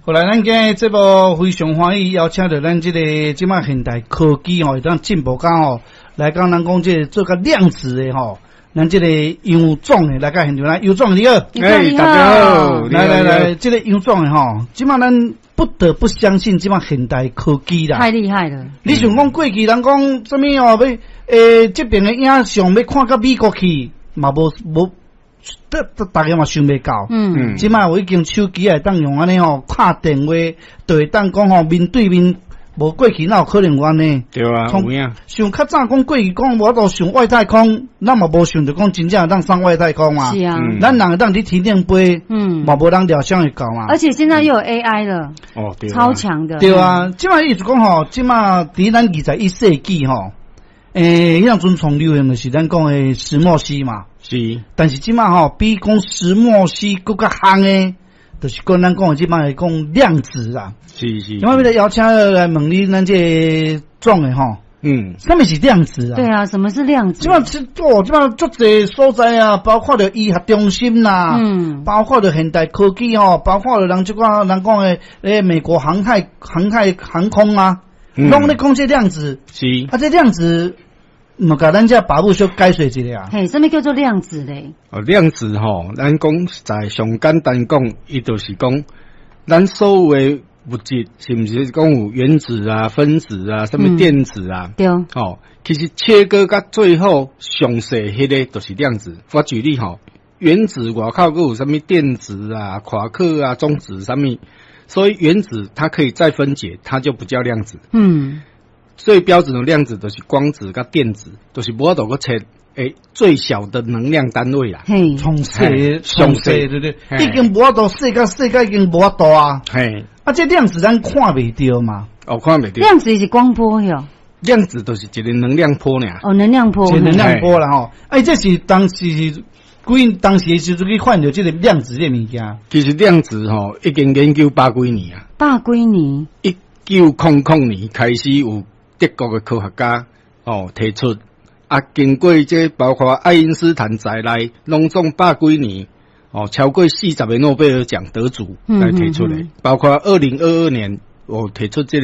后来咱今日节目非常欢喜，邀请到咱这个即卖现代科技会当进步到来讲咱讲这做个量子的咱这个杨总的来到现场来，杨总你好， 大家好， 来，这个杨总的即卖咱不得不相信即卖现代科技啦， 太厉害了。 你想讲过去人讲什么要这边的影像要看到美国去，嘛无。大家嘛想袂到，即摆我已经手机会当用安尼打电话，就会当讲面对面，无过去哪有可能有安尼？ 对啊，有影。 像较早讲过去讲，我都上外太空，咱嘛无想着讲真正会当上外太空嘛。 是啊， 咱人会当去天顶飞，嘛无人料想会到嘛。 而且现在又有 AI 了， 对， 超强的。 对啊，即摆意思讲即摆伫咱21世纪迄样阵从流行的是咱讲的石墨烯嘛。 是， 但是即摆比讲石墨烯更较夯诶，就是跟咱讲即摆讲量子啦。 是。 今摆要来邀请来问你，咱这种诶什么是量子啊？ 对啊，什么是量子？ 即摆足侪所在啊，包括着医学中心啦，包括着现代科技包括着人讲诶美国航空啊，拢咧讲这量子。 是， 这量子。莫甲咱这爸母小解说一下啊！ 嘿，什么叫做量子嘞？ 量子咱讲在上简单讲，伊就是讲咱所有的物质是毋是讲有原子啊、分子啊、什么电子啊？ 对。 其实切割到最后详细迄个就是量子。我举例原子外口还有什么电子啊、夸克啊、中子什么，所以原子它可以再分解，它就不叫量子。最标准的量子就是光子跟电子，就是无法度个切最小的能量单位啦。 从细对不对？已经无法度世界已经无法度啊。这量子咱看袂到嘛？ 看袂到。 量子是光波哟。 量子就是一个能量波尔。 能量波。 是能量波啦这是当时时去看到这个量子这物件。 其实量子已经研究百几年啊。1900年开始有。德国的科学家提出经过这包括爱因斯坦在内，拢总百几年超过40个诺贝尔奖得主来提出的，包括2022年提出这个